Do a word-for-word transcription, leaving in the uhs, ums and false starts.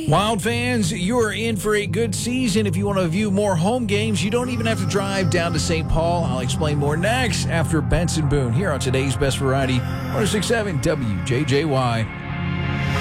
Wild fans, you're in for a good season. If you want to view more home games, you don't even have to drive down to Saint Paul. I'll explain more next after Benson Boone here on today's Best Variety, one oh six point seven W J J Y.